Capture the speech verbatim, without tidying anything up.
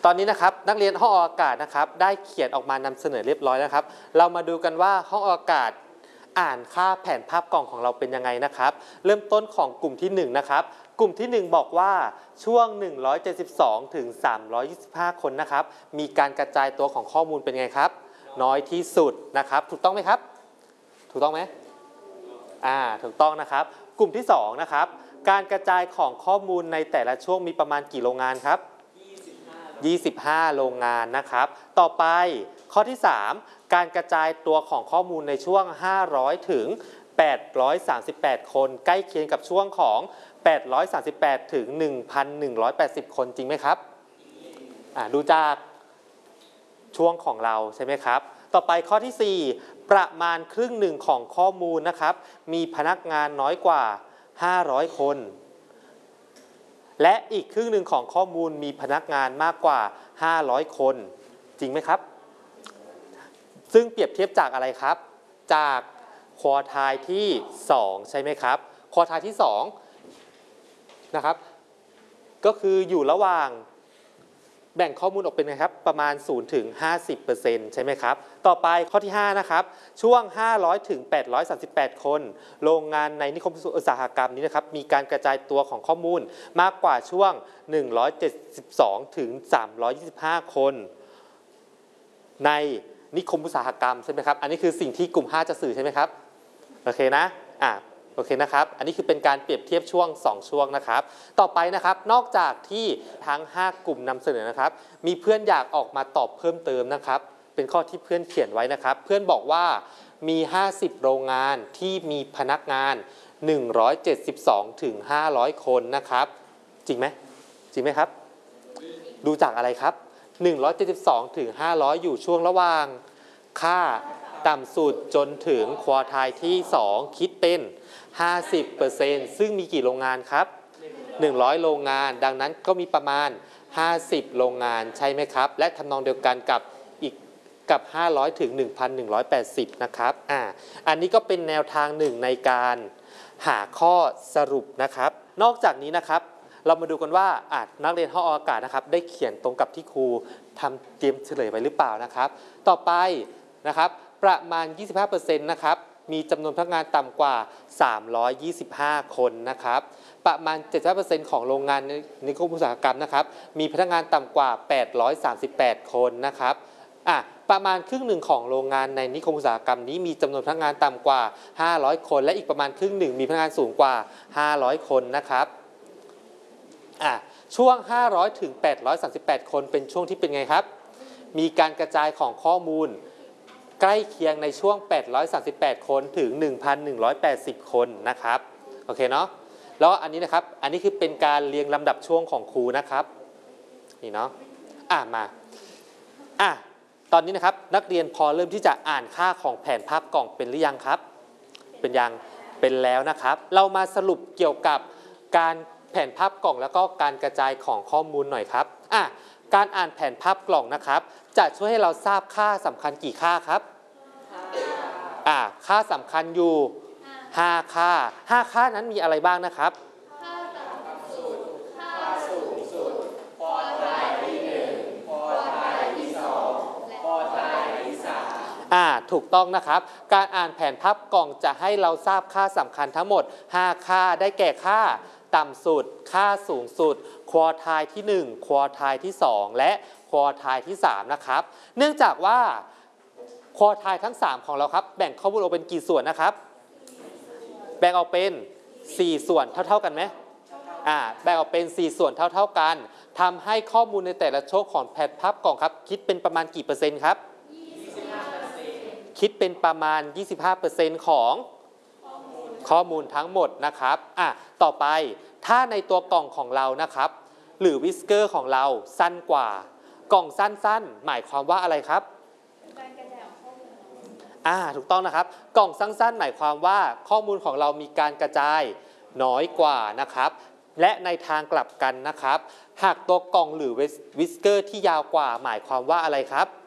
ตอนนี้นะครับนักเรียนห้องอากาศนะครับได้เขียนออกมานำเสนอเรียบร้อยแล้วครับเรามาดูกันว่าห้องอากาศอ่านค่าแผนภาพกล่องของเราเป็นยังไงนะครับเริ่มต้นของกลุ่มที่หนึ่งนะครับกลุ่มที่หนึ่งบอกว่าช่วงหนึ่งร้อยเจ็ดสิบสองถึงสามร้อยยี่สิบห้าคนนะครับมีการกระจายตัวของข้อมูลเป็นไงครับน้อยที่สุดนะครับถูกต้องไหมครับถูกต้องไหมอ่าถูกต้องนะครับกลุ่มที่สองนะครับการกระจายของข้อมูลในแต่ละช่วงมีประมาณกี่โรงงานครับยี่สิบห้าโรงงานนะครับต่อไปข้อที่สามการกระจายตัวของข้อมูลในช่วงห้าร้อยถึงแปดร้อยสามสิบแปดคนใกล้เคียงกับช่วงของแปดร้อยสามสิบแปดถึง หนึ่งพันหนึ่งร้อยแปดสิบ คนจริงไหมครับอ่าดูจากช่วงของเราใช่ไหมครับต่อไปข้อที่สี่ประมาณครึ่งหนึ่งของข้อมูลนะครับมีพนักงานน้อยกว่าห้าร้อยคนและอีกครึ่งหนึ่งของข้อมูลมีพนักงานมากกว่าห้าร้อยคนจริงไหมครับซึ่งเปรียบเทียบจากอะไรครับจากควอไทล์ที่สองใช่ไหมครับควอไทล์ที่สองนะครับก็คืออยู่ระหว่างแบ่งข้อมูลออกเป็นนะครับประมาณศูนย์ถึงห้าสิบเปอร์เซ็นต์ ใช่ไหมครับต่อไปข้อที่ห้านะครับช่วงห้าร้อยถึงแปดร้อยสามสิบแปดคนโรงงานในนิคมอุตสาหกรรมนี้นะครับมีการกระจายตัวของข้อมูลมากกว่าช่วงหนึ่งร้อยเจ็ดสิบสองถึงสามร้อยยี่สิบห้าคนในนิคมอุตสาหกรรมใช่ไหมครับอันนี้คือสิ่งที่กลุ่มห้าจะสื่อใช่ไหมครับโอเคนะอ่ะโอเคนะครับอันนี้คือเป็นการเปรียบเทียบช่วงสองช่วงนะครับต่อไปนะครับนอกจากที่ทั้งห้ากลุ่มนำเสนอนะครับมีเพื่อนอยากออกมาตอบเพิ่มเติมนะครับเป็นข้อที่เพื่อนเขียนไว้นะครับเพื่อนบอกว่ามีห้าสิบโรงงานที่มีพนักงานหนึ่งร้อยเจ็ดสิบสองถึงห้าร้อยคนนะครับจริงไหมจริงไหมครับดูจากอะไรครับหนึ่งร้อยเจ็ดสิบสองถึงห้าร้อยอยู่ช่วงระหว่างค่าต่ำสุดจนถึงควอไทล์ที่สองคิดเป็น ห้าสิบเปอร์เซ็นต์ ซึ่งมีกี่โรงงานครับหนึ่งร้อยโรงงานดังนั้นก็มีประมาณห้าสิบโรงงานใช่ไหมครับและทำนองเดียวกันกับอีกกับห้าร้อยถึง หนึ่งพันหนึ่งร้อยแปดสิบ นะครับอ่าอันนี้ก็เป็นแนวทางหนึ่งในการหาข้อสรุปนะครับนอกจากนี้นะครับเรามาดูกันว่าอาจนักเรียนห้องอากาศนะครับได้เขียนตรงกับที่ครูทำเตรียมเฉลยไว้หรือเปล่านะครับต่อไปนะครับประมาณ ยี่สิบห้าเปอร์เซ็นต์ นะครับมีจำนวนพนักงานต่ำกว่าสามร้อยยี่สิบห้าคนนะครับประมาณ เจ็ดสิบห้าเปอร์เซ็นต์ ของโรงงานในนิคมอุตสาหกรรมนะครับมีพนักงานต่ำกว่าแปดร้อยสามสิบแปดคนนะครับอ่ะประมาณครึ่งหนึ่งของโรงงานในนิคมอุตสาหกรรมนี้มีจำนวนพนักงานต่ำกว่าห้าร้อยคนและอีกประมาณครึ่งหนึ่งมีพนักงานสูงกว่าห้าร้อยคนนะครับอ่ะช่วงห้าร้อยถึงแปดร้อยสามสิบแปดคนเป็นช่วงที่เป็นไงครับมีการกระจายของข้อมูลใกล้เคียงในช่วงแปดร้อยสามสิบแปดคนถึง หนึ่งพันหนึ่งร้อยแปดสิบ คนนะครับโอเคเนาะแล้วอันนี้นะครับอันนี้คือเป็นการเรียงลำดับช่วงของครูนะครับนี่เนาะอ่ะมาอ่ะตอนนี้นะครับนักเรียนพอเริ่มที่จะอ่านค่าของแผนภาพกล่องเป็นหรือยังครับเป็นยังเป็นแล้วนะครับเรามาสรุปเกี่ยวกับการแผนภาพกล่องแล้วก็การกระจายของข้อมูลหน่อยครับอ่ะการอ่านแผนภาพกล่องนะครับจะช่วยให้เราทราบค่าสำคัญกี่ค่าครับอ่าค่าสำคัญอยู่ห้าค่าห้าค่านั้นมีอะไรบ้างนะครับค่าต่ำสุดค่าสูงสุดควอไทล์ที่หนึ่งควอไทล์ที่สองควอไทล์ที่สามอ่าถูกต้องนะครับการอ่านแผนภาพกล่องจะให้เราทราบค่าสำคัญทั้งหมดห้าค่าได้แก่ค่าต่ำสุดค่าสูงสุดควอไทล์ที่หนึ่งควอไทล์ที่สองและควอไทล์ที่สามนะครับเนื่องจากว่าควอไทล์ทั้งสามของเราครับแบ่งข้อมูลออกเป็นกี่ส่วนนะครับแบ่งออกเป็นสี่ส่วนเท่าๆกันไหมอ่าแบ่งออกเป็นสี่ส่วนเท่าๆกันทำให้ข้อมูลในแต่ละช่วงของแผนภาพกล่องครับคิดเป็นประมาณกี่เปอร์เซ็นต์ครับ ยี่สิบห้าเปอร์เซ็นต์ คิดเป็นประมาณ ยี่สิบห้าเปอร์เซ็นต์ ของข้อมูลทั้งหมดนะครับอ่ะต่อไปถ้าในตัวกล่องของเรานะครับหรือวิสเกอร์ของเราสั้นกว่ากล่องสั้นๆหมายความว่าอะไรครับการกระจายข้อมูลอ่าถูกต้องนะครับกล่องสั้นๆหมายความว่าข้อมูลของเรามีการกระจายน้อยกว่านะครับและในทางกลับกันนะครับหากตัวกล่องหรือวิสเกอร์ที่ยาวกว่าหมายความว่าอะไรครับ